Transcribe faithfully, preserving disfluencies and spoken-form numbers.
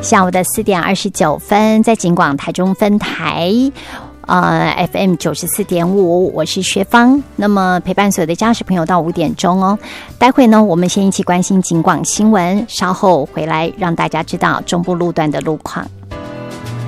下午的四点二十九分，在警广台中分台。呃 F M 九十四点五，我是薛芳。那么陪伴所有的家属朋友到五点钟哦。待会呢，我们先一起关心警广新闻，稍后回来让大家知道中部路段的路况。